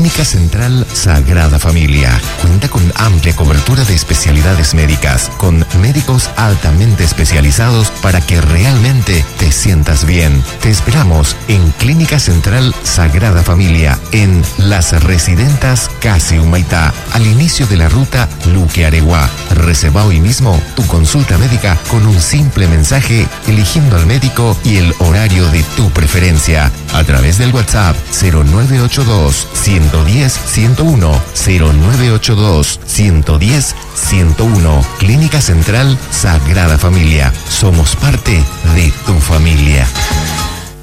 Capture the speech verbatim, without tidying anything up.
Clínica Central Sagrada Familia cuenta con amplia cobertura de especialidades médicas, con médicos altamente especializados para que realmente te sientas bien. Te esperamos en Clínica Central Sagrada Familia, en Las Residentas Casi Humaitá, al inicio de la ruta Luque Areguá. Reserva hoy mismo tu consulta médica con un simple mensaje, eligiendo al médico y el horario de tu preferencia a través del WhatsApp cero nueve ocho dos, uno uno cero, uno uno uno, cero nueve ocho dos, uno uno cero, ciento uno. Clínica Central Sagrada Familia. Somos parte de tu familia.